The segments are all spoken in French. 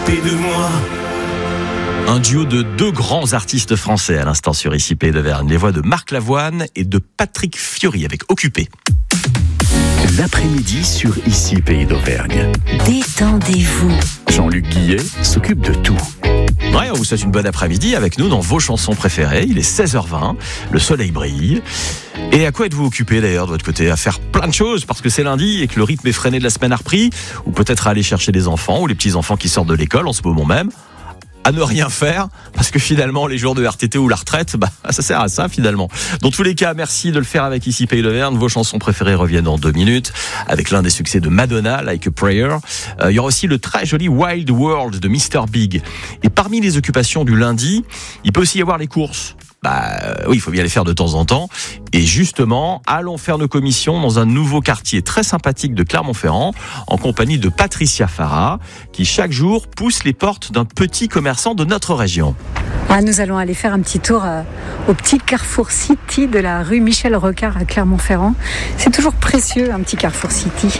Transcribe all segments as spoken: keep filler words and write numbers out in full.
s'occuper de moi. Un duo de deux grands artistes français à l'instant sur Ici Pays d'Auvergne. Les voix de Marc Lavoine et de Patrick Fiori avec Occupé. L'après-midi sur Ici Pays d'Auvergne. Détendez-vous. Jean-Luc Guillet s'occupe de tout. Ouais, on vous souhaite une bonne après-midi avec nous dans vos chansons préférées. Il est seize heures vingt, le soleil brille. Et à quoi êtes-vous occupé d'ailleurs de votre côté? À faire plein de choses parce que c'est lundi et que le rythme effréné de la semaine a repris. Ou peut-être à aller chercher les enfants ou les petits-enfants qui sortent de l'école en ce moment même. À ne rien faire, parce que finalement, les jours de R T T ou la retraite, bah, ça sert à ça finalement. Dans tous les cas, merci de le faire avec Ici Pays d'Auvergne. Vos chansons préférées reviennent dans deux minutes, avec l'un des succès de Madonna, Like a Prayer. Euh, il y aura aussi le très joli Wild World de mister Big. Et parmi les occupations du lundi, il peut aussi y avoir les courses. Bah oui, il faut bien les faire de temps en temps. Et justement, allons faire nos commissions dans un nouveau quartier très sympathique de Clermont-Ferrand, en compagnie de Patricia Farah, qui chaque jour pousse les portes d'un petit commerçant de notre région. Ah, nous allons aller faire un petit tour euh, au petit Carrefour City de la rue Michel Rocard à Clermont-Ferrand. C'est toujours précieux, un petit Carrefour City.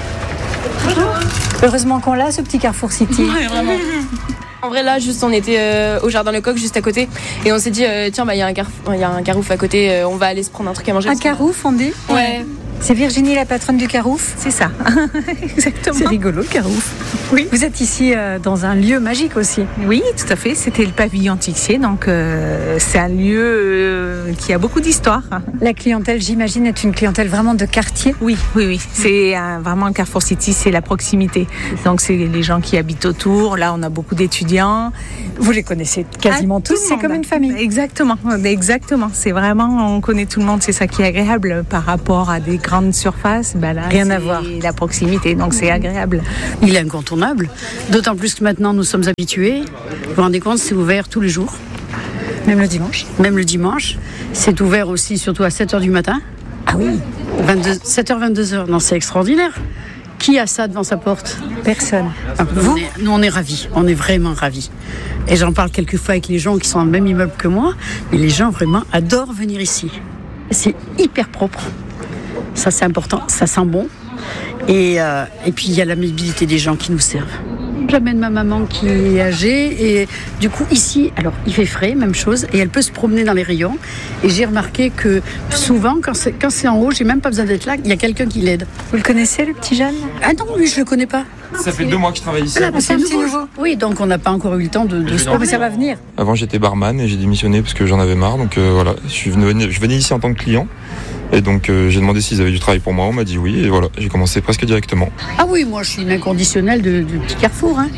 Heureusement qu'on l'a, ce petit Carrefour City. Ouais, vraiment. En vrai, là, juste, on était euh, au Jardin Lecoq, juste à côté, et on s'est dit, euh, tiens, bah, il y a un carrefour, il y a un Carouf à côté, euh, on va aller se prendre un truc à manger. Un Carouf, on dit ? Ouais. C'est Virginie, la patronne du Carouf ? C'est ça, exactement. C'est rigolo, Carouf. Oui. Vous êtes ici euh, dans un lieu magique aussi. Oui, tout à fait. C'était le pavillon Tixier, donc euh, c'est un lieu euh, qui a beaucoup d'histoire. La clientèle, j'imagine, est une clientèle vraiment de quartier. Oui, oui, oui. C'est un, vraiment le Carrefour City, c'est la proximité. Donc c'est les gens qui habitent autour. Là, on a beaucoup d'étudiants. Vous les connaissez quasiment ah, tous. C'est comme une famille. Exactement, exactement. C'est vraiment, on connaît tout le monde. C'est ça qui est agréable par rapport à des grandes surfaces. Ben là, rien à voir. La proximité, donc c'est agréable. Il est incontournable, d'autant plus que maintenant nous sommes habitués. Vous vous rendez compte, c'est ouvert tous les jours. Même le dimanche. Même le dimanche. C'est ouvert aussi, surtout à sept heures du matin. Ah oui. vingt-deux, sept heures, vingt-deux heures. Non, c'est extraordinaire. Qui a ça devant sa porte? Personne. Ah, vous on est, Nous, on est ravis. On est vraiment ravis. Et j'en parle quelquefois avec les gens qui sont dans le même immeuble que moi. Mais les gens vraiment adorent venir ici. C'est hyper propre. Ça, c'est important. Ça sent bon. Et, euh, et puis, il y a l'amabilité des gens qui nous servent. J'amène ma maman qui est âgée et du coup ici, alors il fait frais, même chose, et elle peut se promener dans les rayons. Et j'ai remarqué que souvent, quand c'est, quand c'est en haut, j'ai même pas besoin d'être là, il y a quelqu'un qui l'aide. Vous le connaissez, le petit jeune? Ah non, lui je le connais pas. Ça fait deux mois que je travaille ici. Ah, bah, c'est un petit nouveau. Oui, donc on n'a pas encore eu le temps de, de se promener. Ça va venir. Avant j'étais barman et j'ai démissionné parce que j'en avais marre, donc euh, voilà, je, suis venu, je venais ici en tant que client. Et donc euh, j'ai demandé s'ils avaient du travail pour moi, on m'a dit oui, et voilà, j'ai commencé presque directement. Ah oui, moi je suis une inconditionnelle de, du petit Carrefour. Hein.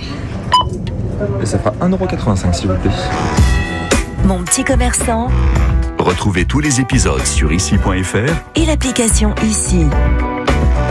Et ça fera un euro quatre-vingt-cinq s'il vous plaît. Mon petit commerçant. Retrouvez tous les épisodes sur ici point f r Et l'application Ici.